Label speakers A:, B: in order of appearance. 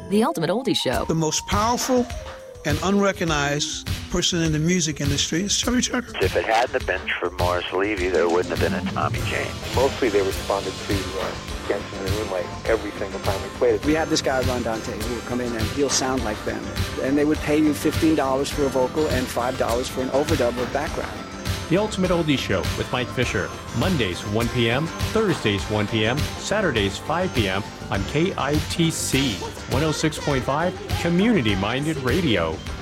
A: The Ultimate Oldie Show.
B: The most powerful and unrecognized person in the music industry is Chubby Checker.
C: If it hadn't have been for Morris Levy, there wouldn't have been a Tommy James.
D: Mostly they responded to Dancing in the Moonlight every single time we played it.
E: We had this guy, Ron Dante, who would come in and he'll sound like them. And they would pay you $15 for a vocal and $5 for an overdub or background.
F: The Ultimate Oldie Show with Mike Fisher. Mondays, 1 p.m., Thursdays, 1 p.m., Saturdays, 5 p.m. on KITC 106.5 Community Minded Radio.